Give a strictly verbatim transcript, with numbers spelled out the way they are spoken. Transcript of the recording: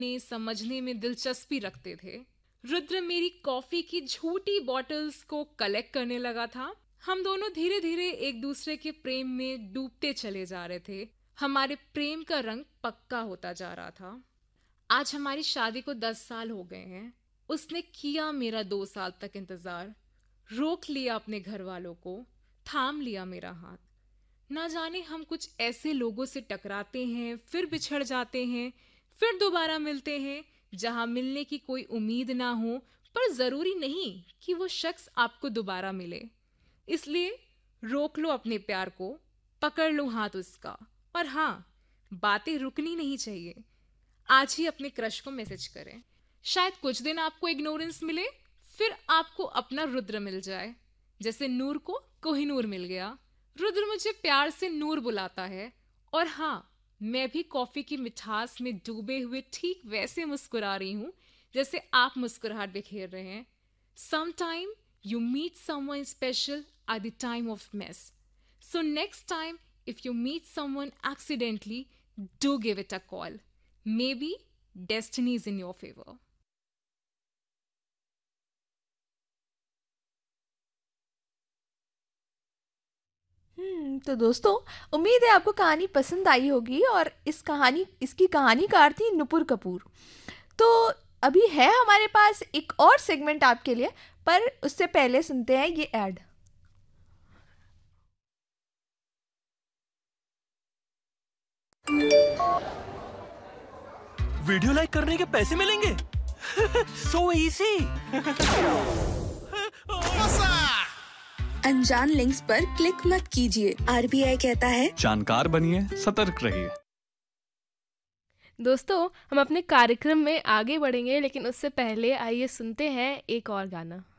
ने समझने में दिलचस्पी रखते थे। रुद्र मेरी कॉफी की झूठी बॉटल्स को कलेक्ट करने लगा था। हम दोनों धीरे धीरे एक दूसरे के प्रेम में डूबते चले जा रहे थे। हमारे प्रेम का रंग पक्का होता जा रहा था। आज हमारी शादी को दस साल हो गए हैं। उसने किया मेरा दो साल तक इंतजार, रोक लिया अपने घर वालों को, थाम लिया मेरा हाथ। ना जाने हम कुछ ऐसे लोगों से टकराते हैं, फिर बिछड़ जाते हैं, फिर दोबारा मिलते हैं जहां मिलने की कोई उम्मीद ना हो, पर जरूरी नहीं कि वो शख्स आपको दोबारा मिले। इसलिए रोक लो अपने प्यार को, पकड़ लो हाथ उसका। और हाँ, बातें रुकनी नहीं चाहिए। आज ही अपने क्रश को मैसेज करें। शायद कुछ दिन आपको इग्नोरेंस मिले, फिर आपको अपना रुद्र मिल जाए, जैसे नूर को कोहिनूर मिल गया। रुद्र मुझे प्यार से नूर बुलाता है, और हाँ, मैं भी कॉफी की मिठास में डूबे हुए ठीक वैसे मुस्कुरा रही हूँ जैसे आप मुस्कुराहट बिखेर रहे हैं। Sometime you meet someone special at the time of mess. So next time if you meet someone accidentally, do give it a call. Maybe destiny is in your favor. हम्म तो दोस्तों, उम्मीद है आपको कहानी पसंद आई होगी। और इस कहानी इसकी कहानीकार थी नुपुर कपूर। तो अभी है हमारे पास एक और सेगमेंट आपके लिए, पर उससे पहले सुनते हैं ये ऐड। वीडियो लाइक करने के पैसे मिलेंगे? So easy. अनजान लिंक्स पर क्लिक मत कीजिए। आरबीआई कहता है, जानकार बनिए, सतर्क रहिए। दोस्तों, हम अपने कार्यक्रम में आगे बढ़ेंगे, लेकिन उससे पहले आइए सुनते हैं एक और गाना।